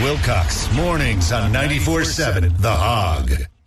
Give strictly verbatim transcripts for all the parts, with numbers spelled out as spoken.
Wilcox, mornings on ninety-four seven The Hog.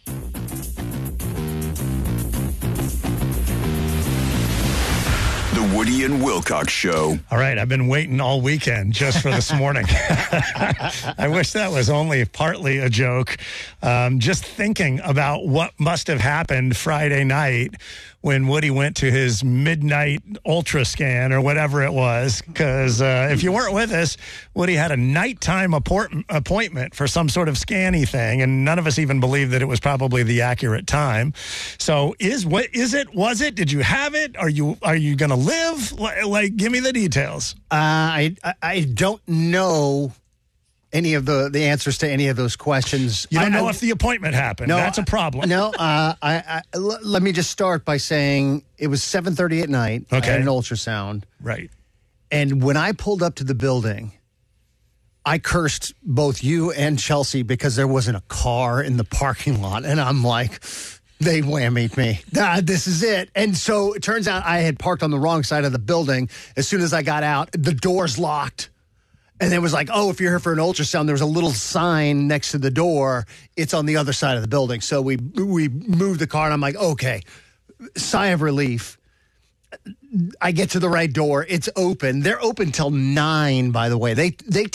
The Woody and Wilcox Show. All right, I've been waiting all weekend just for this morning. I wish that was only partly a joke. Um, just thinking about what must have happened Friday night when Woody went to his midnight ultra scan or whatever it was. Because uh, if you weren't with us, Woody had a nighttime apport- appointment for some sort of scanny thing, and none of us even believed that it was probably the accurate time. So is what is it? Was it? Did you have it? Are you are you going to live? Like, like, give me the details. Uh, I, I I don't know any of the, the answers to any of those questions. You don't I, know I, if the appointment happened. No, That's a problem. No, uh, I, I, l- let me just start by saying it was seven thirty at night. Okay. I had an ultrasound. Right. And when I pulled up to the building, I cursed both you and Chelsea because there wasn't a car in the parking lot. And I'm like, they whammied me. Ah, this is it. And so it turns out I had parked on the wrong side of the building. As soon as I got out, the door's locked. And it was like, oh, if you're here for an ultrasound, there was a little sign next to the door. It's on the other side of the building. So we we moved the car, and I'm like, okay, sigh of relief. I get to the right door. It's open. They're open till nine, by the way. They they